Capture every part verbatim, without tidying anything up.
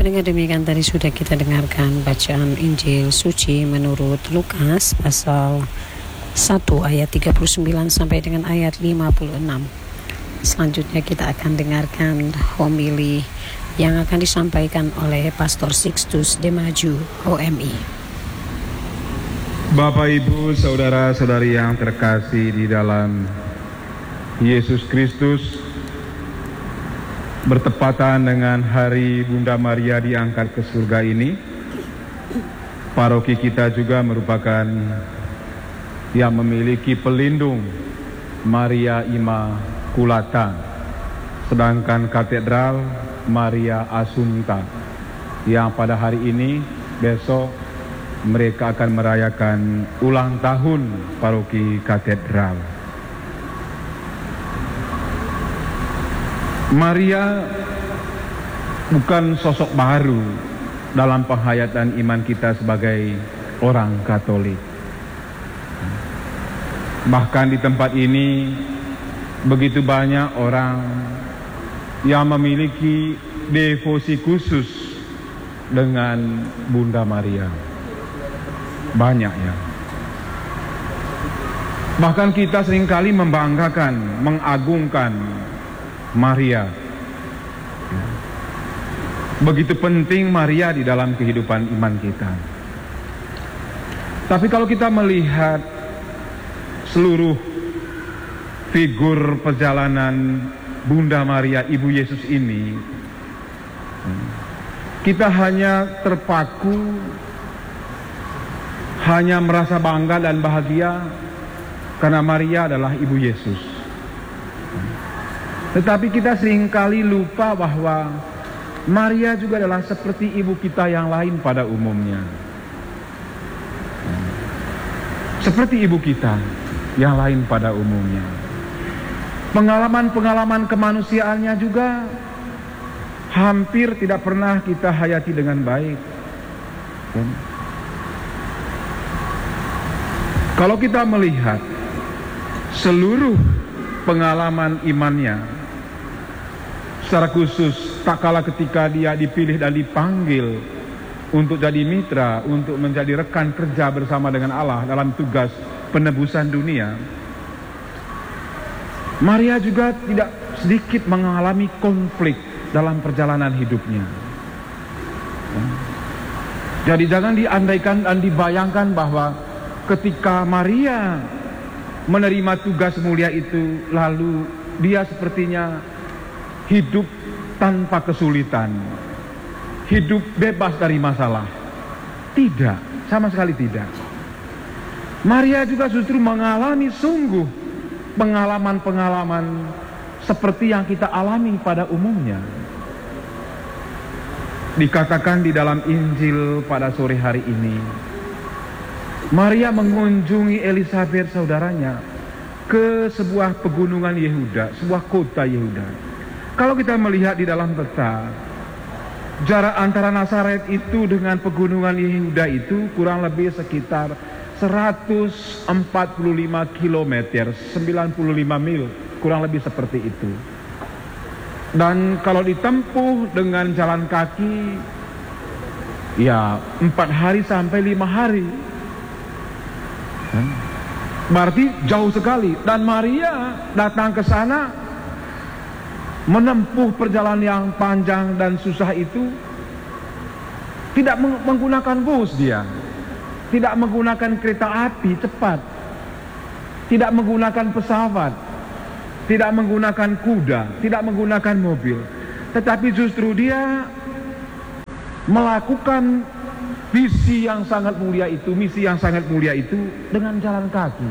pendengar, demikian tadi sudah kita dengarkan bacaan Injil suci menurut Lukas pasal satu ayat tiga puluh sembilan sampai dengan ayat lima puluh enam. Selanjutnya kita akan dengarkan homili yang akan disampaikan oleh Pastor Sixtus Demaju O M I. Bapak, Ibu, saudara-saudari yang terkasih di dalam Yesus Kristus, bertepatan dengan hari Bunda Maria diangkat ke surga ini, paroki kita juga merupakan yang memiliki pelindung Maria Immaculata, sedangkan katedral Maria Assunta yang pada hari ini, besok mereka akan merayakan ulang tahun paroki katedral. Maria bukan sosok baru dalam penghayatan iman kita sebagai orang Katolik. Bahkan di tempat ini begitu banyak orang yang memiliki devosi khusus dengan Bunda Maria. Banyak ya. Bahkan kita seringkali membanggakan, mengagungkan Maria. Begitu penting Maria di dalam kehidupan iman kita. Tapi kalau kita melihat seluruh figur perjalanan Bunda Maria, Ibu Yesus ini, kita hanya terpaku, hanya merasa bangga dan bahagia karena Maria adalah Ibu Yesus. Tetapi kita seringkali lupa bahwa Maria juga adalah seperti ibu kita yang lain pada umumnya. Seperti ibu kita yang lain pada umumnya. Pengalaman-pengalaman kemanusiaannya juga hampir tidak pernah kita hayati dengan baik. Kalau kita melihat seluruh pengalaman imannya, secara khusus tak kala ketika dia dipilih dan dipanggil untuk jadi mitra, untuk menjadi rekan kerja bersama dengan Allah dalam tugas penebusan dunia, Maria juga tidak sedikit mengalami konflik dalam perjalanan hidupnya. Jadi jangan diandaikan dan dibayangkan bahwa ketika Maria menerima tugas mulia itu, lalu dia sepertinya hidup tanpa kesulitan, hidup bebas dari masalah. Tidak, sama sekali tidak. Maria juga justru mengalami sungguh pengalaman-pengalaman seperti yang kita alami pada umumnya. Dikatakan di dalam Injil pada sore hari ini, Maria mengunjungi Elisabet saudaranya ke sebuah pegunungan Yehuda, sebuah kota Yehuda. Kalau kita melihat di dalam peta, jarak antara Nazaret itu dengan pegunungan Yehuda itu kurang lebih sekitar seratus empat puluh lima kilometer, sembilan puluh lima mil, kurang lebih seperti itu. Dan kalau ditempuh dengan jalan kaki, ya empat hari sampai lima hari. Berarti jauh sekali. Dan Maria datang ke sana menempuh perjalanan yang panjang dan susah itu tidak menggunakan bus dia, tidak menggunakan kereta api cepat, tidak menggunakan pesawat, tidak menggunakan kuda, tidak menggunakan mobil, tetapi justru dia melakukan visi yang sangat mulia itu, misi yang sangat mulia itu dengan jalan kaki.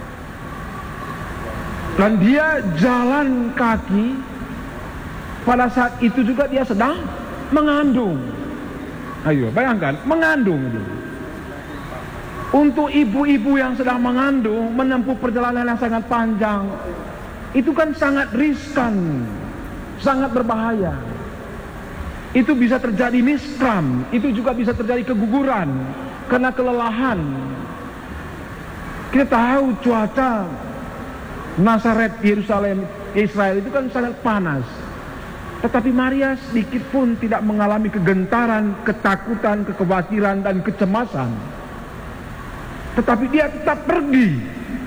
Dan dia jalan kaki pada saat itu juga dia sedang mengandung. Ayo bayangkan, mengandung itu. Untuk ibu-ibu yang sedang mengandung, menempuh perjalanan yang sangat panjang, itu kan sangat riskan, sangat berbahaya. Itu bisa terjadi miskram, itu juga bisa terjadi keguguran karena kelelahan. Kita tahu cuaca Nazaret, Yerusalem, Israel itu kan sangat panas. Tetapi Maria sedikit pun tidak mengalami kegentaran, ketakutan, kekhawatiran, dan kecemasan. Tetapi dia tetap pergi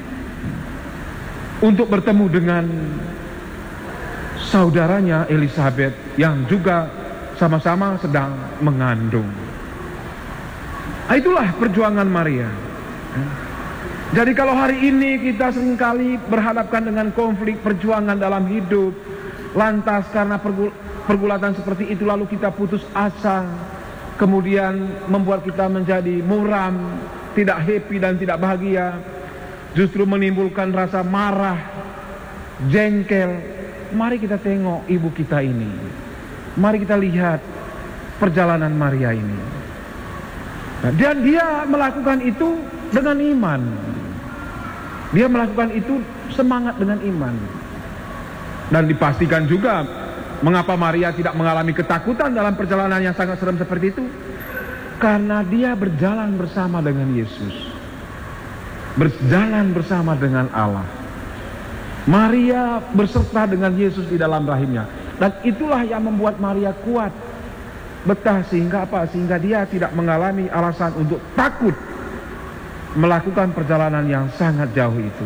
untuk bertemu dengan saudaranya Elizabeth yang juga sama-sama sedang mengandung. Nah, itulah perjuangan Maria. Jadi kalau hari ini kita seringkali berhadapkan dengan konflik perjuangan dalam hidup, lantas karena pergul pergulatan seperti itu lalu kita putus asa, kemudian membuat kita menjadi muram, tidak happy dan tidak bahagia, justru menimbulkan rasa marah, jengkel. Mari kita tengok ibu kita ini. Mari kita lihat perjalanan Maria ini. Nah, dan dia melakukan itu dengan iman. Dia melakukan itu semangat dengan iman. Dan dipastikan juga mengapa Maria tidak mengalami ketakutan dalam perjalanan yang sangat serem seperti itu. Karena dia berjalan bersama dengan Yesus. Berjalan bersama dengan Allah. Maria berserta dengan Yesus di dalam rahimnya. Dan itulah yang membuat Maria kuat, betah, sehingga apa? Sehingga dia tidak mengalami alasan untuk takut melakukan perjalanan yang sangat jauh itu.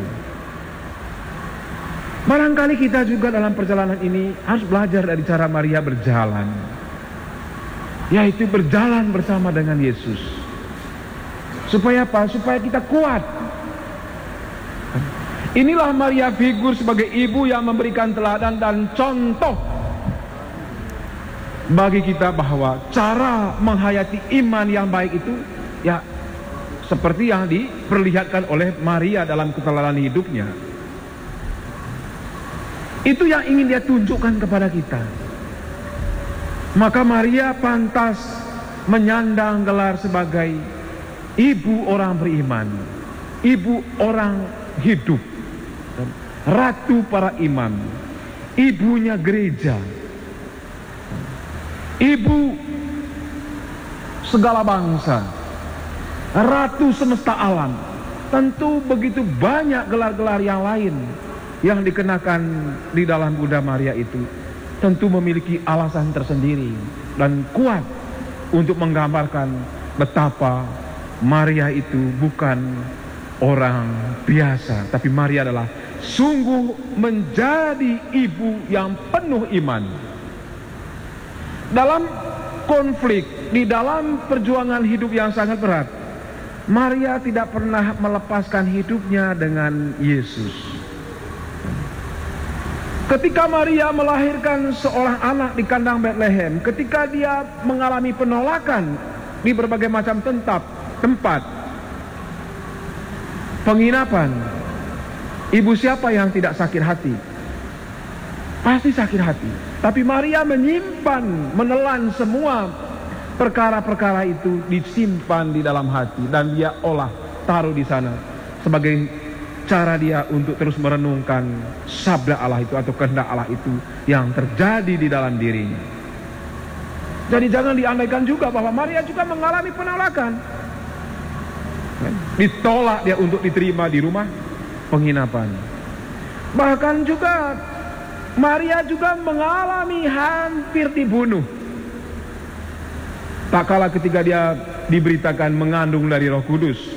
Barangkali kita juga dalam perjalanan ini harus belajar dari cara Maria berjalan, yaitu berjalan bersama dengan Yesus. Supaya apa? Supaya kita kuat. Inilah Maria figur sebagai ibu yang memberikan teladan dan contoh bagi kita bahwa cara menghayati iman yang baik itu ya seperti yang diperlihatkan oleh Maria dalam keteladanan hidupnya. Itu yang ingin dia tunjukkan kepada kita. Maka Maria pantas menyandang gelar sebagai ibu orang beriman, ibu orang hidup, ratu para imam, ibunya gereja, ibu segala bangsa, ratu semesta alam. Tentu begitu banyak gelar-gelar yang lain yang dikenakan di dalam Bunda Maria itu, tentu memiliki alasan tersendiri dan kuat untuk menggambarkan betapa Maria itu bukan orang biasa, tapi Maria adalah sungguh menjadi ibu yang penuh iman. Dalam konflik, di dalam perjuangan hidup yang sangat berat, Maria tidak pernah melepaskan hidupnya dengan Yesus. Ketika Maria melahirkan seorang anak di kandang Bethlehem, ketika dia mengalami penolakan di berbagai macam tempat, tempat penginapan, ibu siapa yang tidak sakit hati? Pasti sakit hati. Tapi Maria menyimpan, menelan semua perkara-perkara itu, disimpan di dalam hati, dan dia olah, taruh di sana sebagai cara dia untuk terus merenungkan sabda Allah itu atau kehendak Allah itu yang terjadi di dalam dirinya. Jadi jangan diandaikan juga bahwa Maria juga mengalami penolakan. Ditolak dia untuk diterima di rumah penginapan. Bahkan juga Maria juga mengalami hampir dibunuh. Tak kalah ketika dia diberitakan mengandung dari Roh Kudus,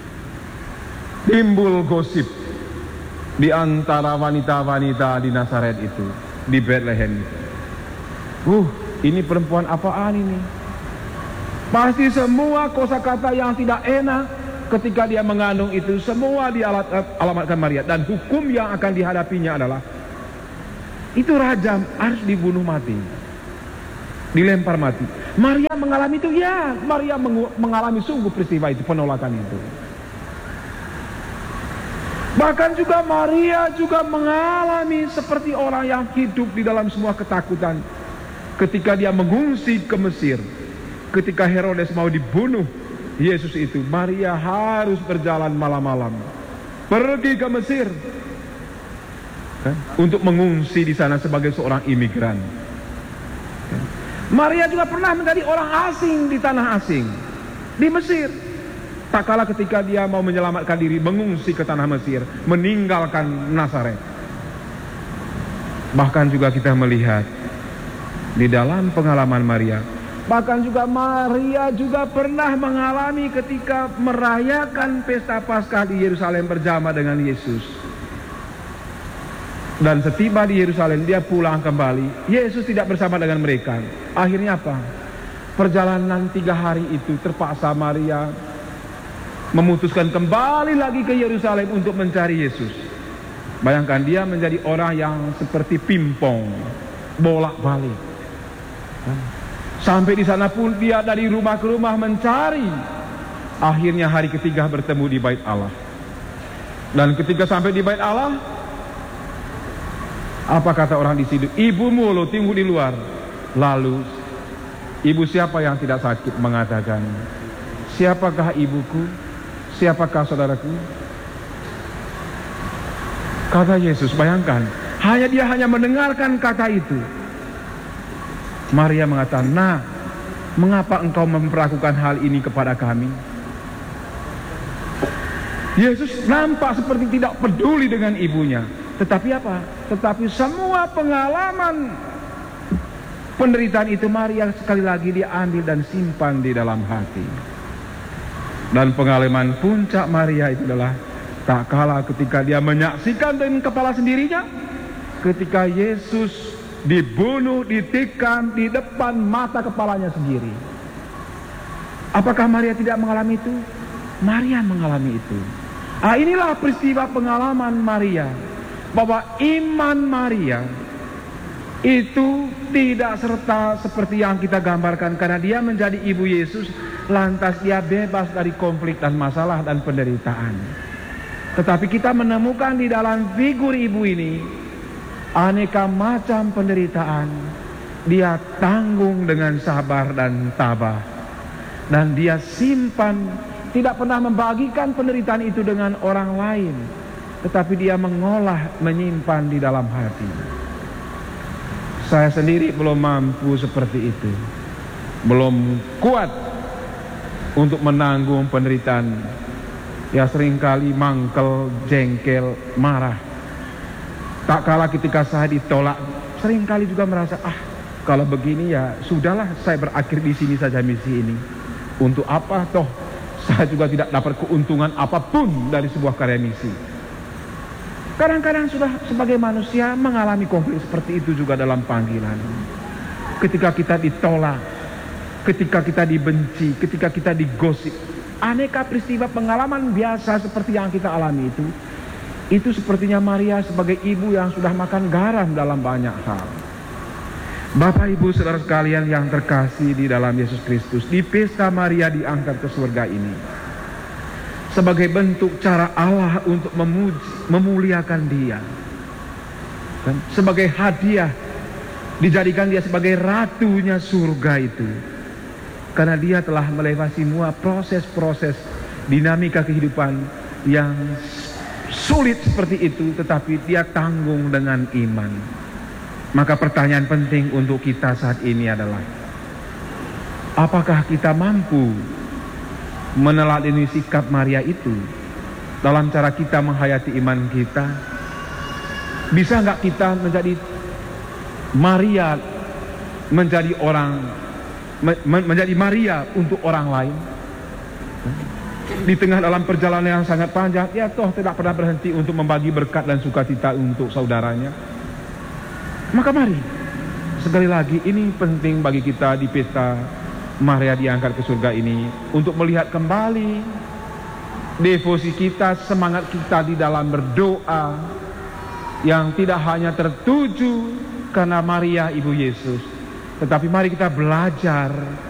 timbul gosip di antara wanita-wanita di Nazaret itu, di Bethlehem itu. Uh, ini perempuan apaan ini? Pasti semua kosakata yang tidak enak ketika dia mengandung itu semua dialamatkan Maria, dan hukum yang akan dihadapinya adalah itu rajam, harus dibunuh mati, dilempar mati. Maria mengalami itu, ya, Maria mengalami sungguh peristiwa itu, penolakan itu. Bahkan juga Maria juga mengalami seperti orang yang hidup di dalam semua ketakutan ketika dia mengungsi ke Mesir. Ketika Herodes mau dibunuh Yesus itu, Maria harus berjalan malam-malam pergi ke Mesir kan? Untuk mengungsi di sana sebagai seorang imigran kan? Maria juga pernah menjadi orang asing di tanah asing, di Mesir. Tak kalah ketika dia mau menyelamatkan diri, mengungsi ke tanah Mesir, meninggalkan Nazaret. Bahkan juga kita melihat di dalam pengalaman Maria. Bahkan juga Maria juga pernah mengalami ketika merayakan pesta Paskah di Yerusalem bersama dengan Yesus. Dan setiba di Yerusalem dia pulang kembali. Yesus tidak bersama dengan mereka. Akhirnya apa? Perjalanan tiga hari itu terpaksa Maria memutuskan kembali lagi ke Yerusalem untuk mencari Yesus. Bayangkan, dia menjadi orang yang seperti pimpong, bolak-balik. Sampai di sana pun dia dari rumah ke rumah mencari. Akhirnya hari ketiga bertemu di Bait Allah. Dan ketika sampai di Bait Allah, apa kata orang di situ? Ibumu lo tunggu di luar. Lalu ibu siapa yang tidak sakit mengatakan, siapakah ibuku? Siapakah saudaraku? Kata Yesus, bayangkan, hanya dia hanya mendengarkan kata itu. Maria mengatakan, nah, mengapa engkau memperlakukan hal ini kepada kami? Yesus nampak seperti tidak peduli dengan ibunya. Tetapi apa? Tetapi semua pengalaman penderitaan itu Maria sekali lagi dia ambil dan simpan di dalam hati. Dan pengalaman puncak Maria itu adalah tak kalah ketika dia menyaksikan dengan kepala sendirinya, ketika Yesus dibunuh, ditikam di depan mata kepalanya sendiri. Apakah Maria tidak mengalami itu? Maria mengalami itu. Ah, inilah peristiwa pengalaman Maria, bahwa iman Maria itu tidak serta seperti yang kita gambarkan, karena dia menjadi ibu Yesus, lantas dia bebas dari konflik dan masalah dan penderitaan. Tetapi kita menemukan di dalam figur ibu ini aneka macam penderitaan. Dia tanggung dengan sabar dan tabah, dan dia simpan, tidak pernah membagikan penderitaan itu dengan orang lain, tetapi dia mengolah, menyimpan di dalam hati. Saya sendiri belum mampu seperti itu, belum kuat untuk menanggung penderitaan. Ya seringkali mangkel, jengkel, marah. Tak kalah ketika saya ditolak, seringkali juga merasa, ah kalau begini ya sudahlah, saya berakhir di sini saja misi ini. Untuk apa toh saya juga tidak dapat keuntungan apapun dari sebuah karya misi. Kadang-kadang sudah sebagai manusia mengalami konflik seperti itu juga dalam panggilan. Ketika kita ditolak, ketika kita dibenci, ketika kita digosip, aneka peristiwa pengalaman biasa seperti yang kita alami itu, itu sepertinya Maria sebagai ibu yang sudah makan garam dalam banyak hal. Bapak Ibu saudara sekalian yang terkasih di dalam Yesus Kristus, di pesta Maria diangkat ke surga ini sebagai bentuk cara Allah untuk memuji, memuliakan dia. Dan sebagai hadiah dijadikan dia sebagai ratunya surga itu. Karena dia telah melewati semua proses-proses dinamika kehidupan yang sulit seperti itu, tetapi dia tanggung dengan iman. Maka pertanyaan penting untuk kita saat ini adalah, apakah kita mampu meneladani sikap Maria itu dalam cara kita menghayati iman kita? Bisa nggak kita menjadi Maria, menjadi orang menjadi Maria untuk orang lain? Di tengah dalam perjalanan yang sangat panjang, ya toh tidak pernah berhenti untuk membagi berkat dan sukacita untuk saudaranya. Maka mari, sekali lagi ini penting bagi kita di pesta Maria diangkat ke surga ini, untuk melihat kembali devosi kita, semangat kita di dalam berdoa, yang tidak hanya tertuju karena Maria ibu Yesus, tetapi mari kita belajar